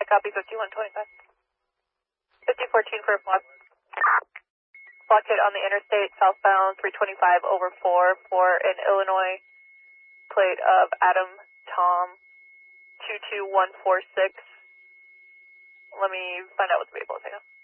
copy 5125. 5014 for a block. Block hit on the interstate southbound 325 over 4 for an Illinois plate of Adam Tom 22146. Let me find out what the vehicle is.